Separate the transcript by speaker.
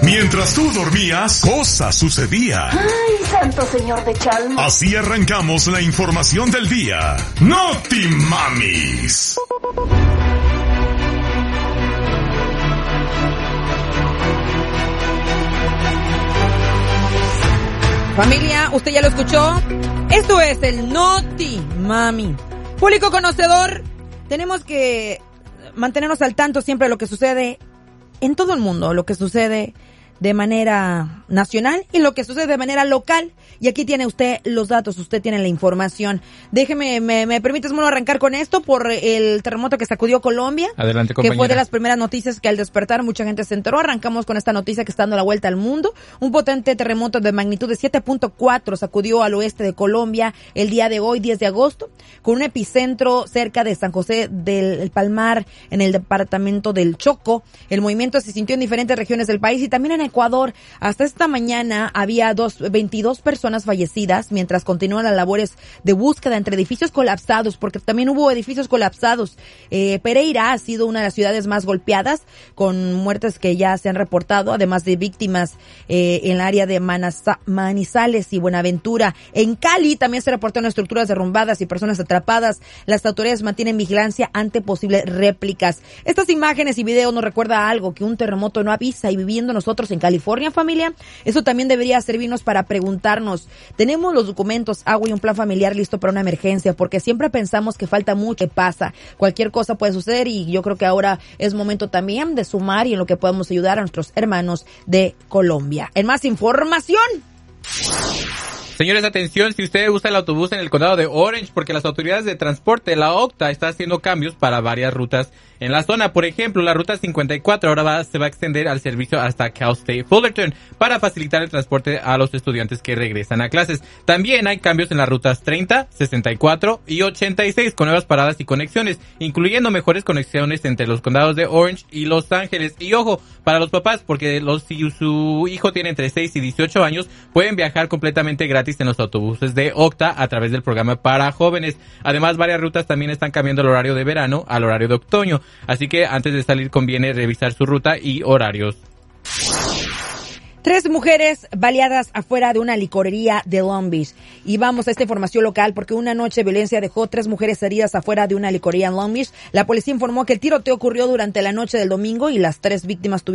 Speaker 1: Mientras tú dormías, cosas sucedían.
Speaker 2: ¡Ay, santo señor de Chalma!
Speaker 1: Así arrancamos la información del día. ¡Noti Mamis!
Speaker 3: Familia, usted ya lo escuchó. Esto es el Noti Mami. Público conocedor, tenemos que mantenernos al tanto siempre de lo que sucede en todo el mundo, lo que sucede de manera nacional y lo que sucede de manera local. Y aquí tiene usted los datos, usted tiene la información. Déjeme, me permites, Mono, arrancar con esto por el terremoto que sacudió Colombia.
Speaker 4: Adelante, compañera.
Speaker 3: Que fue de las primeras noticias que al despertar mucha gente se enteró. Arrancamos con esta noticia que está dando la vuelta al mundo. Un potente terremoto de magnitud de 7.4 sacudió al oeste de Colombia el día de hoy, 10 de agosto, con un epicentro cerca de San José del Palmar, en el departamento del Chocó. El movimiento se sintió en diferentes regiones del país y también en Ecuador. Hasta esta mañana había 22 personas fallecidas, mientras continúan las labores de búsqueda entre edificios colapsados, porque también hubo edificios colapsados. Pereira ha sido una de las ciudades más golpeadas, con muertes que ya se han reportado, además de víctimas en el área de Manizales y Buenaventura. En Cali también se reportaron estructuras derrumbadas y personas atrapadas. Las autoridades mantienen vigilancia ante posibles réplicas. Estas imágenes y videos nos recuerda algo, que un terremoto no avisa, y viviendo nosotros en California, familia, eso también debería servirnos para preguntarnos, ¿tenemos los documentos, agua y un plan familiar listo para una emergencia? Porque siempre pensamos que falta mucho. ¿Qué pasa? Cualquier cosa puede suceder, y yo creo que ahora es momento también de sumar y en lo que podemos ayudar a nuestros hermanos de Colombia. En más información.
Speaker 4: Señores, atención, si usted usa el autobús en el condado de Orange, porque las autoridades de transporte, la OCTA, está haciendo cambios para varias rutas en la zona. Por ejemplo, la ruta 54 ahora se va a extender al servicio hasta Cal State Fullerton para facilitar el transporte a los estudiantes que regresan a clases. También hay cambios en las rutas 30, 64 y 86 con nuevas paradas y conexiones, incluyendo mejores conexiones entre los condados de Orange y Los Ángeles. Y ojo, para los papás, porque si su hijo tiene entre 6 y 18 años, pueden viajar completamente gratis en los autobuses de OCTA a través del programa para jóvenes. Además, varias rutas también están cambiando el horario de verano al horario de otoño. Así que antes de salir conviene revisar su ruta y horarios.
Speaker 3: 3 mujeres baleadas afuera de una licorería de Long Beach. Y vamos a esta información local porque una noche de violencia dejó 3 mujeres heridas afuera de una licorería en Long Beach. La policía informó que el tiroteo ocurrió durante la noche del domingo y las 3 víctimas tuvieron